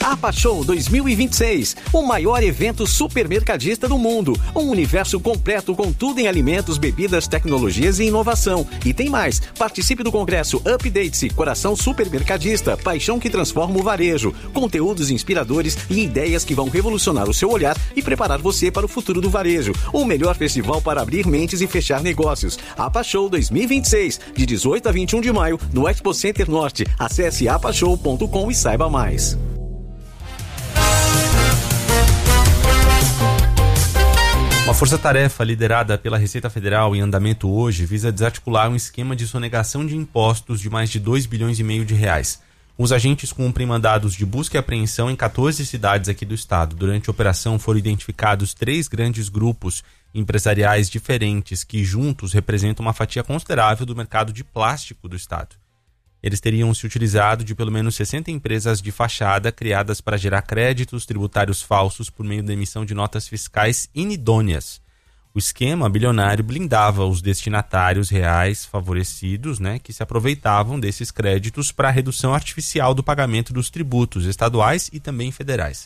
APA Show 2026, o maior evento supermercadista do mundo. Um universo completo com tudo em alimentos, bebidas, tecnologias e inovação. E tem mais, participe do congresso Update-se, Coração Supermercadista, paixão que transforma o varejo. Conteúdos inspiradores e ideias que vão revolucionar o seu olhar e preparar você para o futuro do varejo. O melhor festival para abrir mentes e fechar negócios. APA Show 2026, de 18 a 21 de maio, no Expo Center Norte. Acesse apashow.com e saiba mais. Uma força-tarefa liderada pela Receita Federal em andamento hoje visa desarticular um esquema de sonegação de impostos de mais de 2,5 bilhões de reais. Os agentes cumprem mandados de busca e apreensão em 14 cidades aqui do estado. Durante a operação foram identificados 3 grandes grupos empresariais diferentes que juntos representam uma fatia considerável do mercado de plástico do estado. Eles teriam se utilizado de pelo menos 60 empresas de fachada criadas para gerar créditos tributários falsos por meio da emissão de notas fiscais inidôneas. O esquema bilionário blindava os destinatários reais favorecidos, que se aproveitavam desses créditos para a redução artificial do pagamento dos tributos estaduais e também federais.